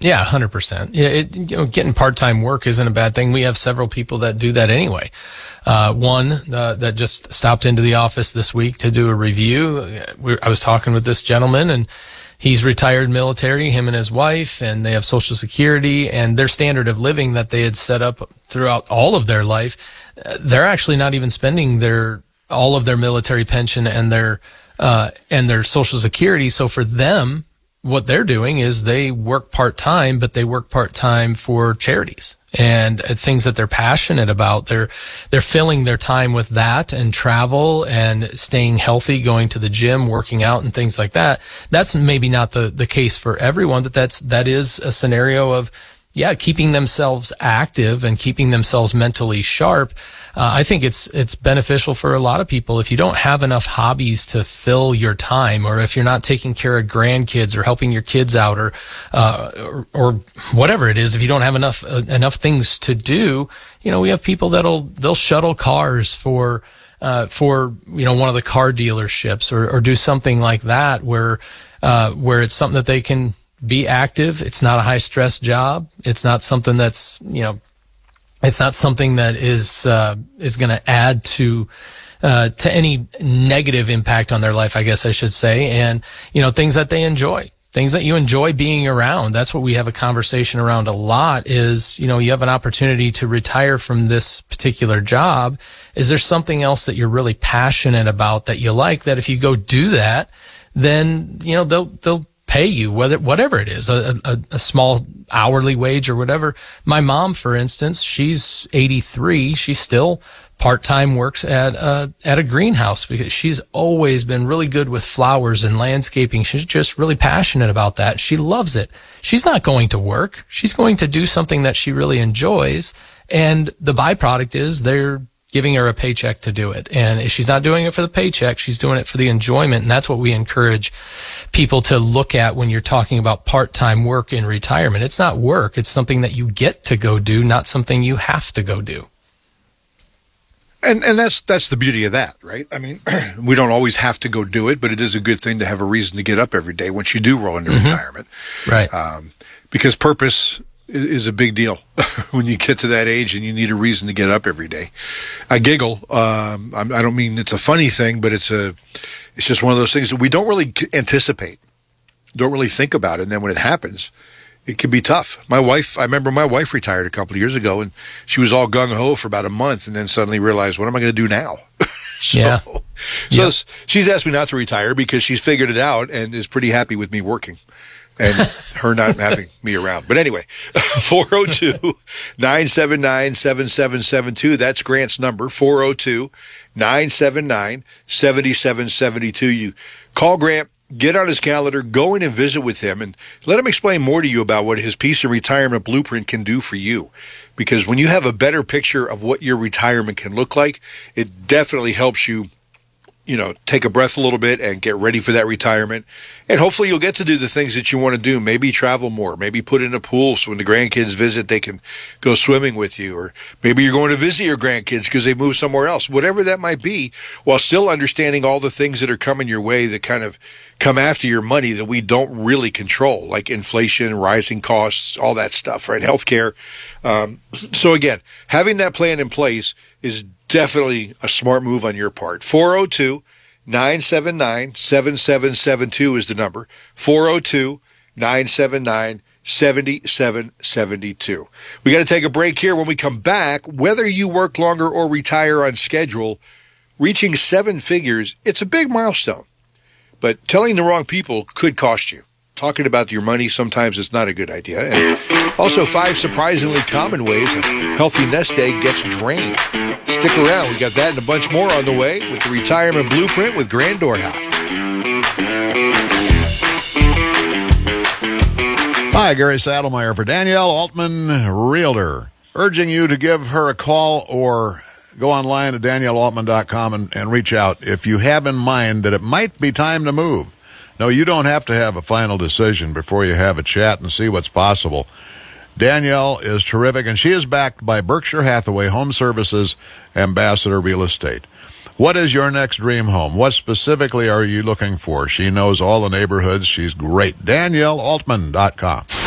Yeah, 100%. Yeah, getting part-time work isn't a bad thing. We have several people that do that anyway. One that just stopped into the office this week to do a review. I was talking with this gentleman, and he's retired military, him and his wife, and they have Social Security, and their standard of living that they had set up throughout all of their life, they're actually not even spending all of their military pension and their Social Security. So for them, what they're doing is they work part-time, but they work part-time for charities and things that they're passionate about. They're filling their time with that and travel and staying healthy, going to the gym, working out and things like that. That's maybe not the case for everyone, but that is a scenario of, keeping themselves active and keeping themselves mentally sharp. I think it's beneficial for a lot of people. If you don't have enough hobbies to fill your time, or if you're not taking care of grandkids or helping your kids out, or whatever it is, if you don't have enough things to do, we have people they'll shuttle cars for one of the car dealerships or do something like that where it's something that they can be active. It's not a high stress job. It's not something that's, it's not something that is going to add to any negative impact on their life, I guess I should say. And, things that they enjoy, things that you enjoy being around. That's what we have a conversation around a lot is, you have an opportunity to retire from this particular job. Is there something else that you're really passionate about that you like, that if you go do that, then, they'll pay you, whatever it is, a small hourly wage or whatever. My mom, for instance, she's 83. She still part-time works at a greenhouse because she's always been really good with flowers and landscaping. She's just really passionate about that. She loves it. She's not going to work. She's going to do something that she really enjoys. And the byproduct is they're giving her a paycheck to do it. And if she's not doing it for the paycheck, she's doing it for the enjoyment. And that's what we encourage people to look at when you're talking about part-time work in retirement. It's not work. It's something that you get to go do, not something you have to go do. And that's the beauty of that, right? I mean, we don't always have to go do it, but it is a good thing to have a reason to get up every day once you do roll into retirement. Right. Because purpose is a big deal when you get to that age and you need a reason to get up every day. I giggle. I don't mean it's a funny thing, but it's just one of those things that we don't really anticipate, don't really think about it. And then when it happens, it can be tough. I remember my wife retired a couple of years ago, and she was all gung-ho for about a month and then suddenly realized, what am I going to do now? So she's asked me not to retire because she's figured it out and is pretty happy with me working and her not having me around. But anyway, 402-979-7772. That's Grant's number, 402-979-7772. You call Grant, get on his calendar, go in and visit with him, and let him explain more to you about what his piece of retirement blueprint can do for you. Because when you have a better picture of what your retirement can look like, it definitely helps you, take a breath a little bit and get ready for that retirement. And hopefully you'll get to do the things that you want to do. Maybe travel more. Maybe put in a pool so when the grandkids visit, they can go swimming with you. Or maybe you're going to visit your grandkids because they moved somewhere else. Whatever that might be, while still understanding all the things that are coming your way that kind of come after your money that we don't really control, like inflation, rising costs, all that stuff, right? Healthcare. So again, having that plan in place is definitely a smart move on your part. 402-979-7772 is the number. 402-979-7772. We got to take a break here. When we come back, whether you work longer or retire on schedule, reaching 7 figures, it's a big milestone. But telling the wrong people could cost you. Talking about your money sometimes is not a good idea. And also 5 surprisingly common ways a healthy nest egg gets drained. Stick around. We got that and a bunch more on the way with the Retirement Blueprint with Grant Dorhout. Hi, Gary Saddlemeyer for Danielle Altman, Realtor. Urging you to give her a call or go online to DanielleAltman.com and reach out if you have in mind that it might be time to move. No, you don't have to have a final decision before you have a chat and see what's possible. Danielle is terrific, and she is backed by Berkshire Hathaway Home Services Ambassador Real Estate. What is your next dream home? What specifically are you looking for? She knows all the neighborhoods. She's great. DanielleAltman.com.